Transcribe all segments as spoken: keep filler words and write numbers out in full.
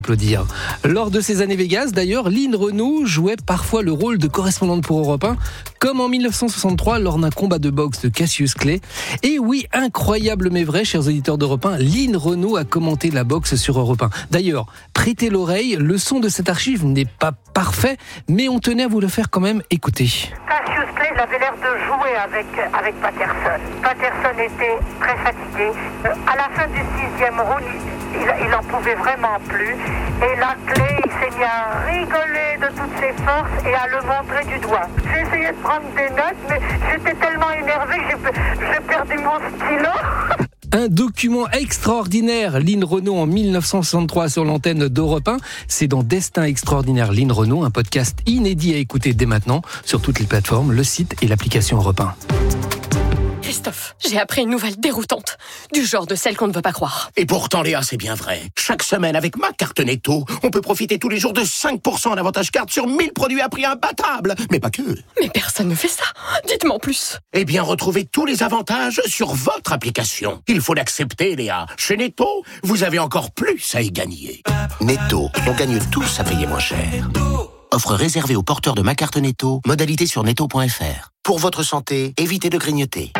Applaudir. Lors de ces années Vegas, d'ailleurs, Lynn Renaud jouait parfois le rôle de correspondante pour Europe un, comme en dix-neuf cent soixante-trois lors d'un combat de boxe de Cassius Clay. Et oui, incroyable mais vrai, chers auditeurs d'Europe un, Lynn Renaud a commenté la boxe sur Europe un. D'ailleurs, prêtez l'oreille, le son de cette archive n'est pas parfait, mais on tenait à vous le faire quand même écouter. Cassius Clay, il avait l'air de jouer avec, avec Patterson. Patterson était très fatigué. Euh, à la fin du sixième round, il, il en pouvait vraiment plus. Et là, Clay, il s'est mis à rigoler de toutes ses forces et à le montrer du doigt. J'ai essayé de prendre des notes, mais j'étais tellement énervé que j'ai, j'ai perdu mon stylo. Un document extraordinaire, Lynn Renaud en dix-neuf cent soixante-trois sur l'antenne d'Europe un. C'est dans Destin extraordinaire Lynn Renaud, un podcast inédit à écouter dès maintenant sur toutes les plateformes, le site et l'application Europe un. Christophe, j'ai appris une nouvelle déroutante, du genre de celle qu'on ne veut pas croire. Et pourtant, Léa, c'est bien vrai. Chaque semaine, avec ma carte Netto, on peut profiter tous les jours de cinq pour cent d'avantage carte sur mille produits à prix imbattable. Mais pas que. Mais personne ne fait ça. Dites-moi en plus. Eh bien, retrouvez tous les avantages sur votre application. Il faut l'accepter, Léa. Chez Netto, vous avez encore plus à y gagner. Netto, on gagne tous à payer moins cher. Offre réservée aux porteurs de ma carte Netto. Modalité sur netto point f r. Pour votre santé, évitez de grignoter.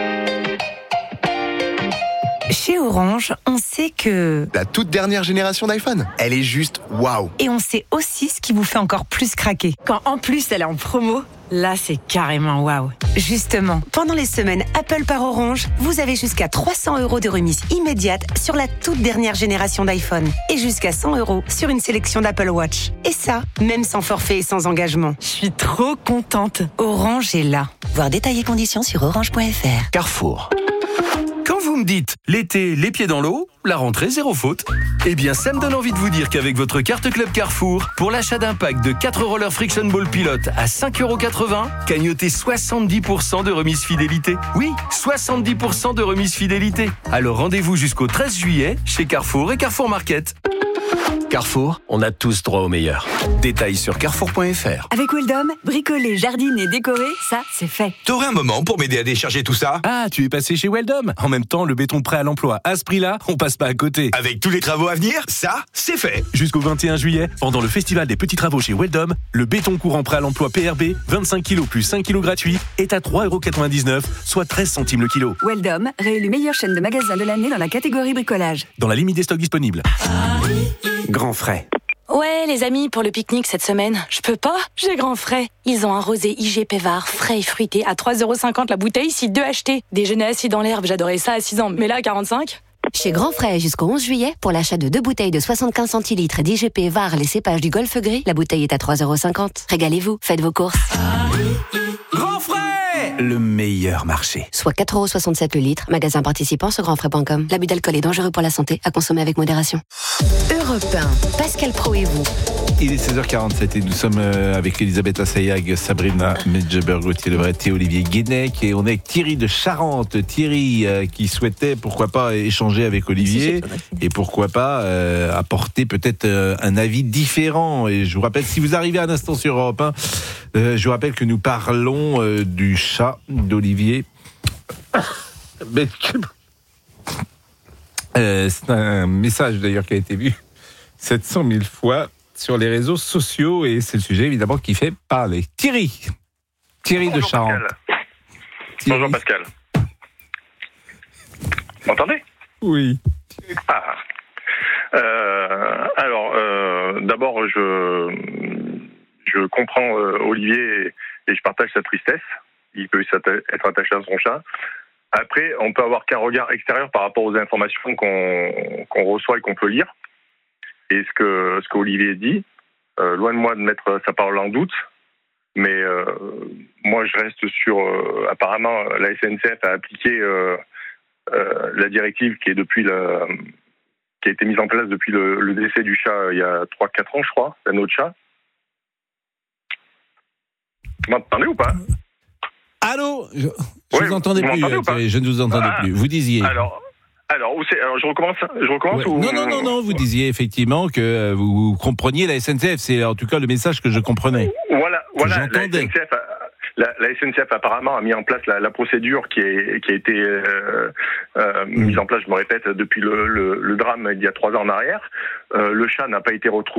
Chez Orange, on sait que... La toute dernière génération d'iPhone, elle est juste waouh. Et on sait aussi ce qui vous fait encore plus craquer. Quand en plus elle est en promo, là c'est carrément waouh. Justement, pendant les semaines Apple par Orange, vous avez jusqu'à trois cents euros de remise immédiate sur la toute dernière génération d'iPhone. Et jusqu'à cent euros sur une sélection d'Apple Watch. Et ça, même sans forfait et sans engagement. Je suis trop contente. Orange est là. Voir détails et conditions sur orange point f r. Carrefour. Quand vous me dites l'été, les pieds dans l'eau, la rentrée, zéro faute. Eh bien, ça me donne envie de vous dire qu'avec votre carte Club Carrefour, pour l'achat d'un pack de quatre rollers Friction Ball Pilote à cinq euros quatre-vingts, cagnotez soixante-dix pour cent de remise fidélité. Oui, soixante-dix pour cent de remise fidélité. Alors rendez-vous jusqu'au treize juillet chez Carrefour et Carrefour Market. Carrefour, on a tous droit au meilleur. Détails sur carrefour point f r. Avec Weldom, bricoler, jardiner, décorer, ça c'est fait. T'aurais un moment pour m'aider à décharger tout ça ? Ah, tu es passé chez Weldom. En même temps, le béton prêt à l'emploi, à ce prix-là, on passe pas à côté. Avec tous les travaux à venir, ça, c'est fait. Jusqu'au vingt et un juillet, pendant le festival des petits travaux chez Weldom, le béton courant prêt à l'emploi P R B, vingt-cinq kilos plus cinq kilos gratuits, est à trois euros quatre-vingt-dix-neuf, soit treize centimes le kilo. Weldom, réélu meilleure chaîne de magasins de l'année dans la catégorie bricolage. Dans la limite des stocks disponibles. Grand frais. Ouais, les amis, pour le pique-nique cette semaine, je peux pas, j'ai grand frais. Ils ont un rosé I G Pévard, frais et fruité, à trois euros cinquante la bouteille, si deux achetés. Déjeuner assis dans l'herbe, j'adorais ça à six ans, mais là, à quarante-cinq. Chez Grand Frais, jusqu'au onze juillet, pour l'achat de deux bouteilles de soixante-quinze centilitres d'I G P Var, les cépages du Golfe Gris, la bouteille est à trois euros cinquante. Régalez-vous, faites vos courses. Grand Frais, le meilleur marché. Soit quatre euros soixante-sept le litre, magasin participant sur grand frais point com. L'abus d'alcool est dangereux pour la santé, à consommer avec modération. Europe un, Pascal Pro et vous. Il est seize heures quarante-sept et nous sommes avec Elisabeth Assayag, Sabrina Medjeber, Gauthier Lebret et Olivier Guénec. Et on est avec Thierry de Charente. Thierry euh, qui souhaitait, pourquoi pas, échanger avec Olivier et pourquoi pas euh, apporter peut-être euh, un avis différent. Et je vous rappelle, si vous arrivez à un instant sur Europe un, euh, je vous rappelle que nous parlons euh, du chat d'Olivier. euh, c'est un message d'ailleurs qui a été vu sept cent mille fois sur les réseaux sociaux et c'est le sujet évidemment qui fait parler. Thierry, Thierry Bonjour de Charente. Pascal. Thierry. Bonjour Pascal. Vous m'entendez ? Oui. Ah. Euh, alors, euh, d'abord, je, je comprends euh, Olivier et je partage sa tristesse. Il peut être attaché à son chat. Après, on peut avoir qu'un regard extérieur par rapport aux informations qu'on, qu'on reçoit et qu'on peut lire. Et ce que ce qu'Olivier dit, euh, loin de moi de mettre sa parole en doute, mais euh, moi je reste sur. Euh, apparemment, la S N C F a appliqué euh, euh, la directive qui est depuis la, qui a été mise en place depuis le, le décès du chat il y a trois quatre ans, je crois, d'un autre chat. Vous m'entendez ou pas ? Allô ? Je, je ouais, vous entendais plus. Thierry, je ne vous entendais ah, plus. Vous disiez. Alors. Alors, où c'est, alors, je recommence, je recommence ouais. ou... Non, non, non, non, vous disiez effectivement que vous compreniez la S N C F, c'est en tout cas le message que je comprenais. Voilà, voilà, la S N C F, a, la, la S N C F apparemment a mis en place la, la procédure qui, est, qui a été euh, euh, mmh. mise en place, je me répète, depuis le, le, le drame il y a trois ans en arrière. Euh, le chat n'a pas été retrouvé.